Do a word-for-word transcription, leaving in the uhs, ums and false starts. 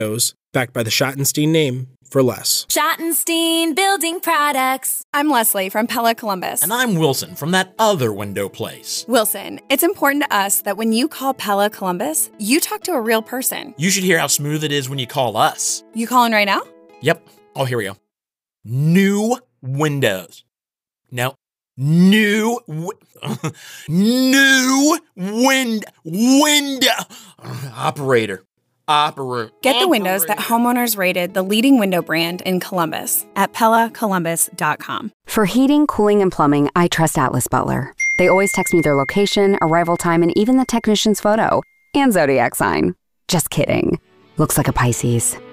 windows, backed by the Schottenstein name, for less. Schottenstein Building Products. I'm Leslie from Pella Columbus. And I'm Wilson from that other window place. Wilson, it's important to us that when you call Pella Columbus, you talk to a real person. You should hear how smooth it is when you call us. You calling right now? Yep. Oh, here we go. New windows. No. New, wi- new wind, window. Operator. Operator. Get the windows that homeowners rated the leading window brand in Columbus at Pella Columbus dot com. For heating, cooling, and plumbing, I trust Atlas Butler. They always text me their location, arrival time, and even the technician's photo. And zodiac sign. Just kidding. Looks like a Pisces.